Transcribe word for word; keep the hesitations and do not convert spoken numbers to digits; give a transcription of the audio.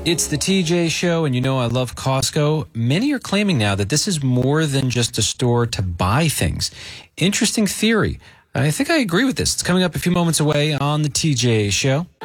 It's the T J Show, and you know I love Costco. Many are claiming now that this is more than just a store to buy things. Interesting theory. I think I agree with this. It's coming up a few moments away on the T J Show.